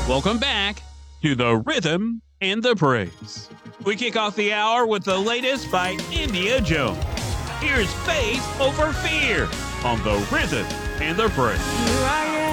Welcome back to the Rhythm and the Praise. We kick off the hour with the latest by India Jones. Here's Faith Over Fear on the Rhythm and the Praise. Here I am.